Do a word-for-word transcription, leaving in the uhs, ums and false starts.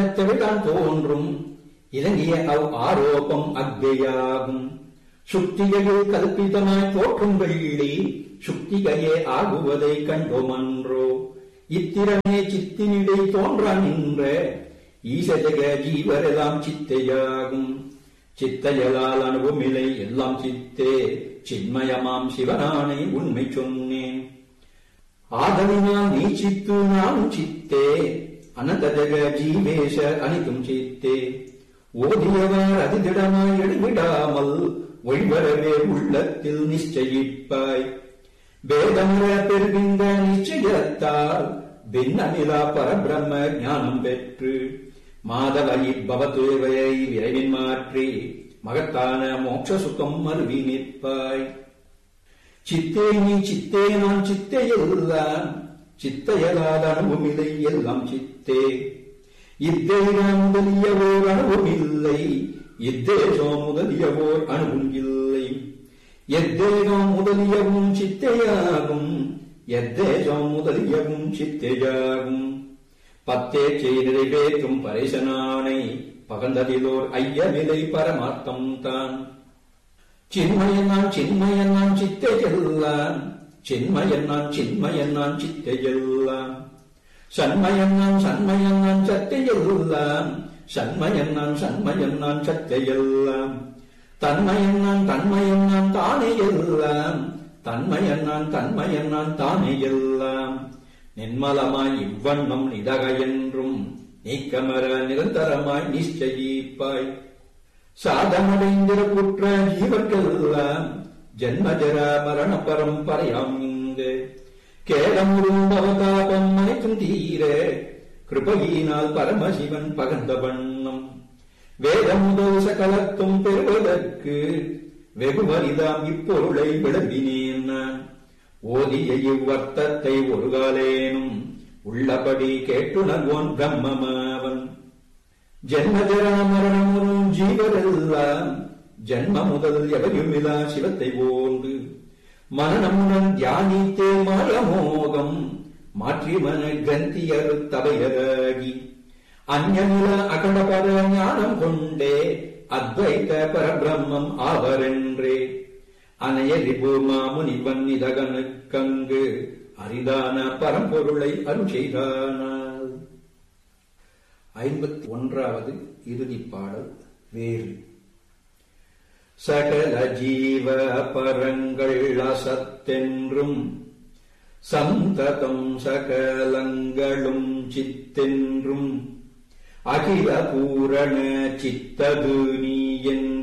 தெளிதான் தோன்றும் இலங்கிய அவ் ஆரோபம் அக்ஞையாகும். சுக்திகையில் கல்பிதமாய் தோற்றும் வெள்ளி சுக்திகையே ஆகுவதை கண்டோமன்றோ. இத்திரமே சித்தினிடை தோன்றா நின்ற ஈசஜக ஜீவரெல்லாம் சித்தையாகும். சித்தையலால் அனுபவமில்லை எல்லாம் சித்தே சின்மயமாம் சிவனானை உண்மை சொன்னேன். ஆதலினால் நீ சித்து நானும் சித்தே அனந்தஜக ஜீவேஷ அனிதும் சித்தே. ஓதியவர் அதிதிடமாய் எடுவிடாமல் ஒழிவரவே உள்ளத்தில் நிச்சயிப்பாய். வேதமுற பெறுகின்ற நிச்சயத்தால் பின்னமிலா பரபிரம்ம ஞானம் பெற்று மாதவ பவத்துவையை விரைவின் மாற்றி மகத்தான மோட்ச சுகம் மருவி நிற்பாய். சித்தே நீ சித்தே நான் சித்தையெல்லாம் சித்தையலாத அனுபவமில்லை எல்லாம் சித்தே. இத்தேகம் முதலியவோர் அனுபவமில்லை இத்தேசம் முதலியவோர் அனுபவம் இல்லை. எத்தேகம் முதலியவும் சித்தையாகும் எத்தேசம் முதலியவும் சித்தையாகும். பத்தேச்சை நிறைவேற்றும் பரேசனானை பகந்ததிலோர் ஐயவிலை பரமார்த்தம் தான். சின்மயன் நான் சின்மயன் நான் சித்தையெல்லாம் சின்மயன் நான் சின்மயன் நான் சித்தையெல்லாம். சண்மயன் நான் சண்மயன் நான் சத்தையெல்லாம் சண்மயன் நான் சண்மயன் நான் சத்தையெல்லாம். தன்மயன் நான் தன்மயன் நான் தானே எல்லாம் தன்மயன் நான் தன்மயன் நான் தானே எல்லாம். நின்மலமாய் இவ்வண்ணம் நிதக என்றும் நீக்கமர நிரந்தரமாய் நிச்சயிப்பாய். சாதமடைந்திர குற்ற ஜீவர்களெல்லாம் ஜன்மஜர மரண பரம்பரையாம் இங்கு கேடமுறும் அவதாபம் அனைத்தும் தீர கிருபையினால் பரமசிவன் பகர்ந்த வண்ணம். வேதமுதல் சகலத்தும் பெறுவதற்கு வெகுமரிதாம் இப்பொருளை விளம்பினேன் நான். ஓதிய இவ்வர்த்தத்தை ஒரு காலேனும் உள்ளபடி கேட்டுணர்வோன் பிரம்மமாவன். ஜன்மஜரா மரணமுறும் ஜீவரெல்லாம் ஜன்ம முதல் எவையுமிலா சிவத்தை போன்று மரணமுடன் தியானித்தே மாயமோகம் மாற்றி மன கிரந்தியரு தவையராகி அந்நில அகண்டபர ஞானம் கொண்டே அத்வைத பரபிரம்மம் ஆவரென்றே. அனைய ரிபூர்மா முனிவன் இதகனுக்கங்கு அரிதான பரம்பொருளை அருள் செய்தானால். ஐம்பத்தி ஒன்றாவது இறுதி பாடல் வேறு. சகல ஜீவ பரங்கள் அசத்தென்றும் சந்ததம் சகலங்களும் சித்தென்றும் அகில பூரண சித்தது நீ என்